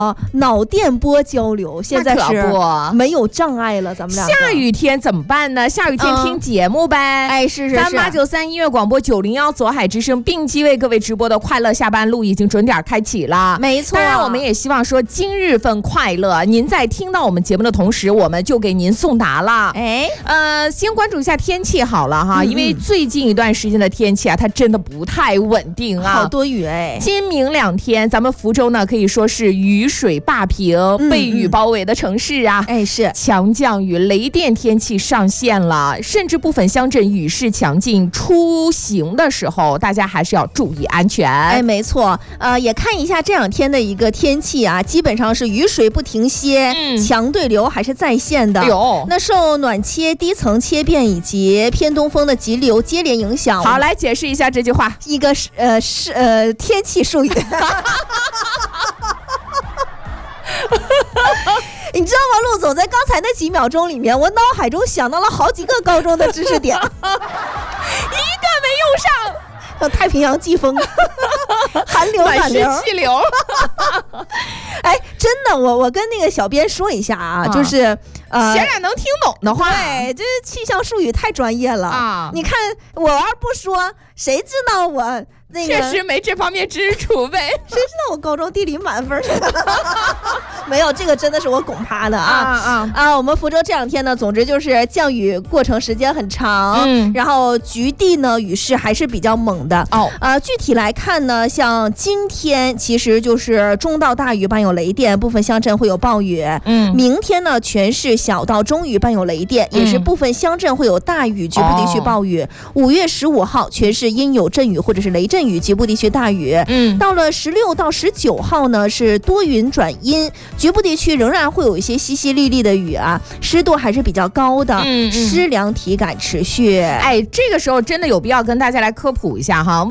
脑电波交流，现在是没有障碍了。咱们俩下雨天怎么办呢？下雨天听节目呗。 哎，是 3893音乐广播901左海之声并机为各位直播的快乐下班路已经准点开启了。 没错， 当然我们也希望说今日份快乐，您在听到我们节目的同时，我们就给您送达了。先关注一下天气好了哈，因为最近一段时间的天气啊，它真的不太稳定啊， 好多雨今明2天，咱们福州呢可以说是雨水霸屏，被雨包围的城市啊。 是强降雨、雷电天气上线了，甚至部分乡镇雨势强劲，出行的时候大家还是要注意安全。 没错，也看一下这2天的一个天气啊，基本上是雨水不停歇，强对流还是在线的。那受暖切、低层切变以及偏东风的急流接连影响。 好，来解释一下这句话。 一个天气术语。你知道吗，陆总，在刚才那几秒钟里面，我脑海中想到了好几个高中的知识点，一个没用上。太平洋季风，寒流暖流气流。 真的，我跟那个小编说一下啊，就是显然能听懂的话。 对，这气象术语太专业了啊！你看我要不说，谁知道我那个确实没这方面知识储备， 谁知道我高中地理满分？没有，这个真的是我拱他的我们福州这2天呢，总之就是降雨过程时间很长，然后局地呢雨势还是比较猛的。具体来看呢，像今天其实就是中到大雨伴有雷电，部分乡镇会有暴雨。明天呢全是小到中雨伴有雷电，也是部分乡镇会有大雨，局部地区暴雨。5月15号全是阴有阵雨或者是雷阵雨，局部地区大雨。到了16到19号呢是多云转阴，局部地区仍然会有一些淅淅沥沥的雨啊，湿度还是比较高的，湿凉体感持续。 这个时候真的有必要跟大家来科普一下哈。